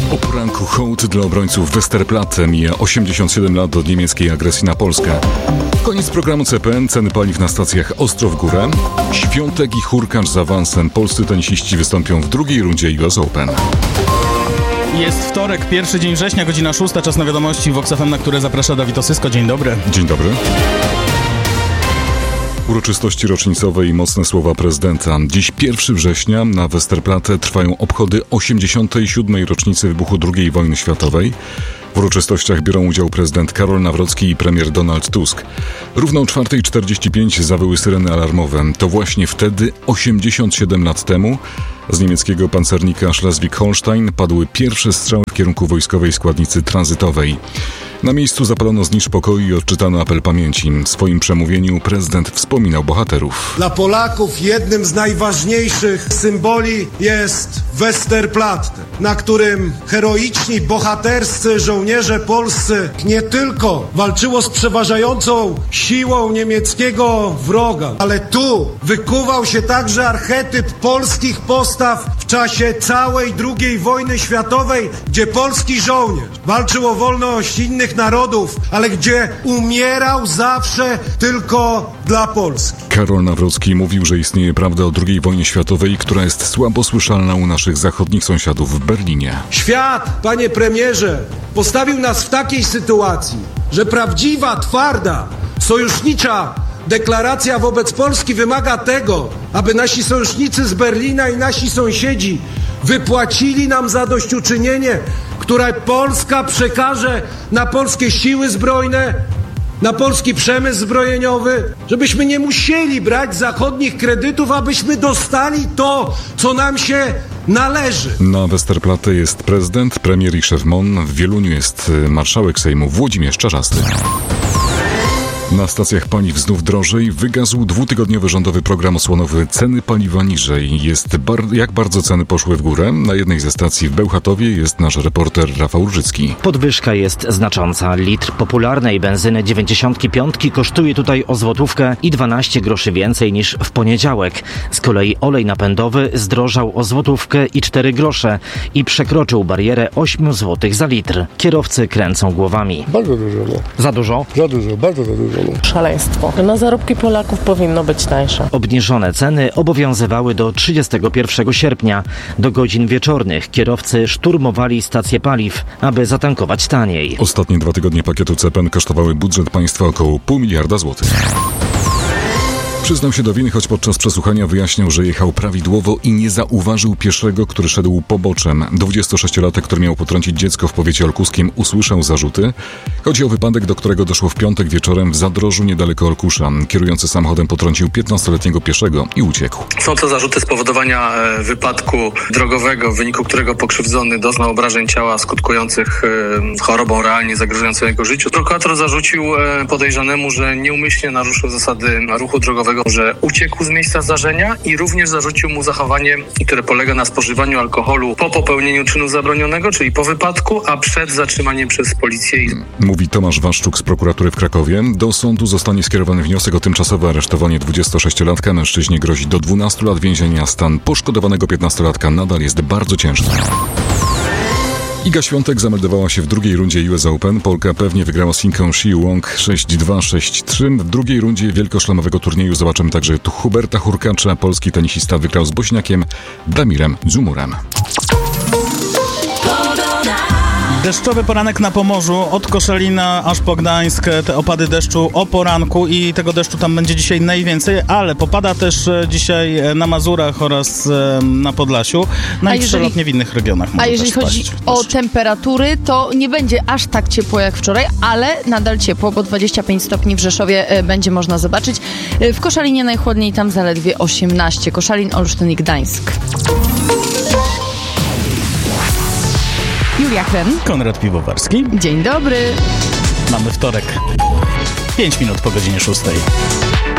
O poranku hołd dla obrońców Westerplatte. Mija 87 lat od niemieckiej agresji na Polskę. Koniec programu CPN, ceny paliw na stacjach ostro w górę. Świątek i hurkacz z awansem. Polscy tenisiści wystąpią w drugiej rundzie US Open. Jest wtorek, pierwszy dzień września, godzina 6, czas na wiadomości Vox FM, na które zaprasza Dawid Osysko. Dzień dobry. Dzień dobry. Uroczystości rocznicowe i mocne słowa prezydenta. Dziś 1 września na Westerplatte trwają obchody 87. rocznicy wybuchu II wojny światowej. W uroczystościach biorą udział prezydent Karol Nawrocki i premier Donald Tusk. Równo o 4:45 zawyły syreny alarmowe. To właśnie wtedy, 87 lat temu, z niemieckiego pancernika Schleswig-Holstein padły pierwsze strzały w kierunku wojskowej składnicy tranzytowej. Na miejscu zapalono znicz pokoju i odczytano apel pamięci. W swoim przemówieniu prezydent wspominał bohaterów. Dla Polaków jednym z najważniejszych symboli jest Westerplatte, na którym heroiczni, bohaterscy żołnierze polscy nie tylko walczyło z przeważającą siłą niemieckiego wroga, ale tu wykuwał się także archetyp polskich postaw w czasie całej II wojny światowej, gdzie polski żołnierz walczył o wolność innych narodów, ale gdzie umierał zawsze tylko dla Polski. Karol Nawrocki mówił, że istnieje prawda o II wojnie światowej, która jest słabo słyszalna u naszych zachodnich sąsiadów w Berlinie. Świat, panie premierze, postawił nas w takiej sytuacji, że prawdziwa, twarda, sojusznicza deklaracja wobec Polski wymaga tego, aby nasi sojusznicy z Berlina i nasi sąsiedzi wypłacili nam zadośćuczynienie, które Polska przekaże na polskie siły zbrojne, na polski przemysł zbrojeniowy, żebyśmy nie musieli brać zachodnich kredytów, abyśmy dostali to, co nam się należy. Na Westerplatte jest prezydent, premier i szef MON. W Wieluniu jest marszałek Sejmu Włodzimierz Czarzasty. Na stacjach paliw znów drożej. Wygasł dwutygodniowy rządowy program osłonowy Ceny paliwa niżej. Jak bardzo ceny poszły w górę? Na jednej ze stacji w Bełchatowie jest nasz reporter Rafał Różycki. Podwyżka jest znacząca. Litr popularnej benzyny 95 kosztuje tutaj o złotówkę i 12 groszy więcej niż w poniedziałek. Z kolei olej napędowy zdrożał o złotówkę i 4 grosze i przekroczył barierę 8 zł za litr. Kierowcy kręcą głowami. Bardzo dużo. No. Za dużo? Za dużo, bardzo za dużo. Szaleństwo. Na zarobki Polaków powinno być tańsze. Obniżone ceny obowiązywały do 31 sierpnia. Do godzin wieczornych kierowcy szturmowali stacje paliw, aby zatankować taniej. Ostatnie 2 tygodnie pakietu CPN kosztowały budżet państwa około 0,5 miliarda złotych. Przyznał się do winy, choć podczas przesłuchania wyjaśniał, że jechał prawidłowo i nie zauważył pieszego, który szedł poboczem. 26-latek, który miał potrącić dziecko w powiecie olkuskim, usłyszał zarzuty. Chodzi o wypadek, do którego doszło w piątek wieczorem w Zadrożu niedaleko Olkusza. Kierujący samochodem potrącił 15-letniego pieszego i uciekł. Są to zarzuty spowodowania wypadku drogowego, w wyniku którego pokrzywdzony doznał obrażeń ciała skutkujących chorobą realnie zagrażającą jego życiu. Prokurator zarzucił podejrzanemu, że nieumyślnie naruszył zasady ruchu drogowego, że uciekł z miejsca zdarzenia i również zarzucił mu zachowanie, które polega na spożywaniu alkoholu po popełnieniu czynu zabronionego, czyli po wypadku, a przed zatrzymaniem przez policję. Mówi Tomasz Waszczuk z prokuratury w Krakowie. Do sądu zostanie skierowany wniosek o tymczasowe aresztowanie 26-latka. Mężczyźnie grozi do 12 lat więzienia. Stan poszkodowanego 15-latka nadal jest bardzo ciężki. Iga Świątek zameldowała się w drugiej rundzie US Open. Polka pewnie wygrała z Chinką Shi Wong 6-2, 6-3. W drugiej rundzie wielkoszlemowego turnieju zobaczymy także Huberta Hurkacza. Polski tenisista wygrał z Bośniakiem Damirem Dzumurem. Deszczowy poranek na Pomorzu, od Koszalina aż po Gdańsk, te opady deszczu o poranku i tego deszczu tam będzie dzisiaj najwięcej, ale popada też dzisiaj na Mazurach oraz na Podlasiu, no i przelotnie w innych regionach. A jeżeli chodzi o temperatury, to nie będzie aż tak ciepło jak wczoraj, ale nadal ciepło, bo 25 stopni w Rzeszowie będzie można zobaczyć. W Koszalinie najchłodniej, tam zaledwie 18. Koszalin, Olsztyn i Gdańsk. Julia Krem. Konrad Piwowarski. Dzień dobry. Mamy wtorek. 5 minut po godzinie 6.